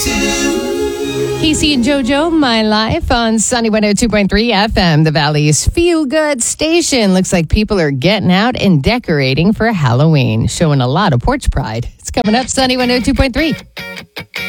Casey and JoJo, My Life on Sunny 102.3 FM, the Valley's feel-good station. Looks like people are getting out and decorating for Halloween, showing a lot of porch pride. It's coming up, Sunny 102.3.